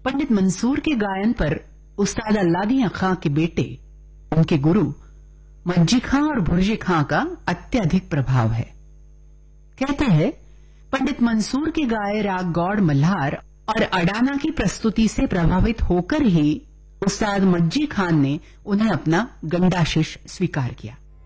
पंडित मंसूर के गायन पर उस्ताद अल्लादियां खां के बेटे, उनके गुरु मज्जी खां और भुर्जी खां का अत्यधिक प्रभाव है। कहते हैं पंडित मंसूर के गाए राग गौड़ मल्हार और अडाना की प्रस्तुति से प्रभावित होकर ही उस्ताद मज्जी खान ने उन्हें अपना गंडा शिष्य स्वीकार किया।